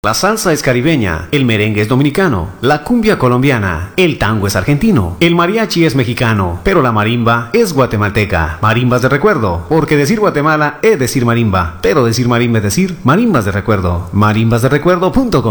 La salsa es caribeña, el merengue es dominicano, la cumbia colombiana, el tango es argentino, el mariachi es mexicano, pero la marimba es guatemalteca. Marimbas de recuerdo, porque decir Guatemala es decir marimba, pero decir marimba es decir marimbas de recuerdo. marimbasderecuerdo.com